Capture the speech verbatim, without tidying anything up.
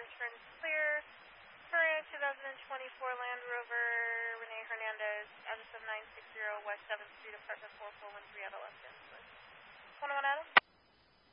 turn clear. Current twenty twenty-four Land Rover, Renee Hernandez, address of nine sixty West seventh Street, apartment four four one three, Adolescence. one oh one Adam.